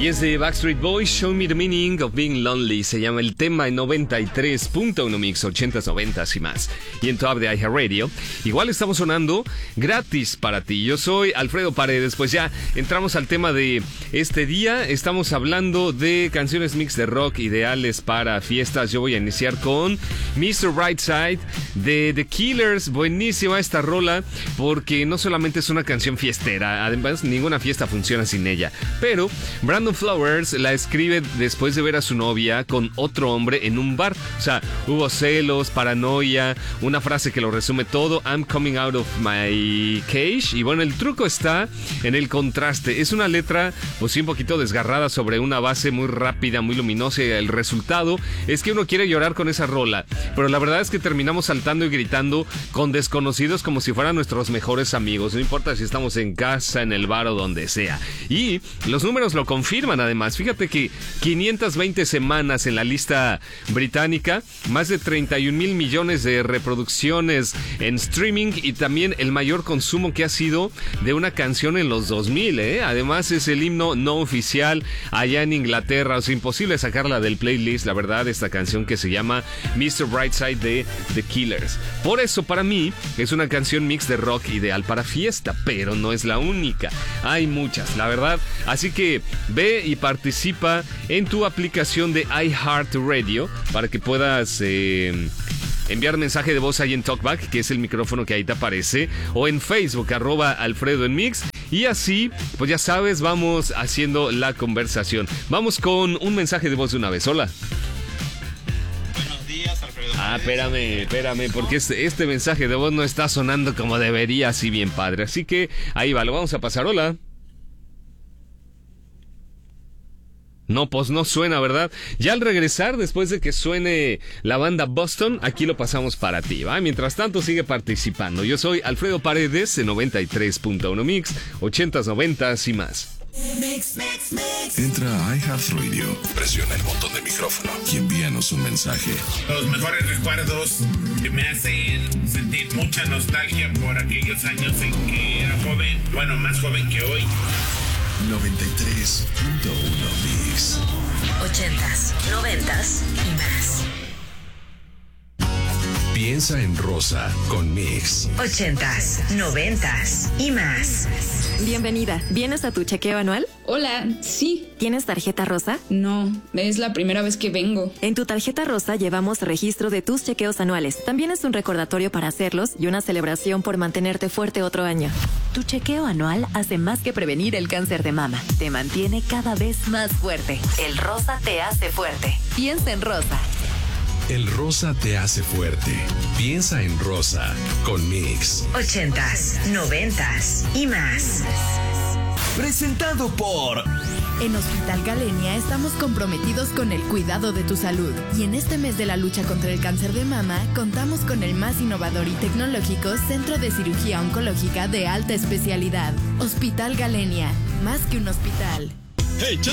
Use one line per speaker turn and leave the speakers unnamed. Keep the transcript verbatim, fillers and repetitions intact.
Y es de Backstreet Boys, Show Me the Meaning of Being Lonely. Se llama el tema en noventa y tres punto uno Mix, ochentas, noventas y más. Y en tu app de iHeartRadio. Igual estamos sonando gratis para ti. Yo soy Alfredo Paredes. Pues ya entramos al tema de este día. Estamos hablando de canciones mix de rock ideales para fiestas. Yo voy a iniciar con mister Brightside de The Killers. Buenísima esta rola porque no solamente es una canción fiestera. Además, ninguna fiesta funciona sin ella. Pero Brandon Flowers la escribe después de ver a su novia con otro hombre en un bar. O sea, hubo celos, paranoia, una frase que lo resume todo: I'm coming out of my cage. Y bueno, el truco está en el contraste. Es una letra, pues sí, un poquito desgarrada sobre una base muy rápida, muy luminosa. Y el resultado es que uno quiere llorar con esa rola, pero la verdad es que terminamos saltando y gritando con desconocidos como si fueran nuestros mejores amigos. No importa si estamos en casa, en el bar o donde sea. Y los números lo confirman. Además, fíjate que quinientas veinte semanas en la lista británica, más de treinta y un mil millones de reproducciones en streaming y también el mayor consumo que ha sido de una canción en los dos mil, ¿eh? Además es el himno no oficial allá en Inglaterra. O sea, imposible sacarla del playlist, la verdad, esta canción que se llama mister Brightside de The Killers. Por eso, para mí, es una canción mix de rock ideal para fiesta, pero no es la única. Hay muchas, la verdad. Así que ve y participa en tu aplicación de iHeartRadio para que puedas eh, enviar mensaje de voz ahí en TalkBack, que es el micrófono que ahí te aparece, o en Facebook, arroba Alfredo en Mix. Y así, pues ya sabes, vamos haciendo la conversación. Vamos con un mensaje de voz de una vez. Hola.
Buenos días, Alfredo.
Ah, espérame, espérame, porque este, este mensaje de voz no está sonando como debería, así bien padre. Así que ahí va, lo vamos a pasar. Hola. No, pues no suena, ¿verdad? Ya al regresar, después de que suene la banda Boston, aquí lo pasamos para ti, ¿va? Mientras tanto, sigue participando. Yo soy Alfredo Paredes, de noventa y tres punto uno Mix, ochentas, noventas y más.
Mix, mix, mix. Entra a iHeartRadio, presiona el botón de micrófono y envíanos un mensaje.
Los mejores recuerdos que me hacen sentir mucha nostalgia por aquellos años en que era joven, bueno, más joven que hoy.
noventa y tres punto uno Mix.
Ochentas, noventas y más.
Piensa en rosa con Mix.
Ochentas, noventas y más.
Bienvenida. ¿Vienes a tu chequeo anual?
Hola, sí.
¿Tienes tarjeta rosa?
No, es la primera vez que vengo.
En tu tarjeta rosa llevamos registro de tus chequeos anuales. También es un recordatorio para hacerlos y una celebración por mantenerte fuerte otro año.
Tu chequeo anual hace más que prevenir el cáncer de mama. Te mantiene cada vez más fuerte. El rosa te hace fuerte. Piensa en rosa.
El rosa te hace fuerte. Piensa en rosa con Mix.
Ochentas, noventas y más.
Presentado por...
En Hospital Galenia estamos comprometidos con el cuidado de tu salud. Y en este mes de la lucha contra el cáncer de mama, contamos con el más innovador y tecnológico Centro de Cirugía Oncológica de alta especialidad. Hospital Galenia, más que un hospital.
Hey, yo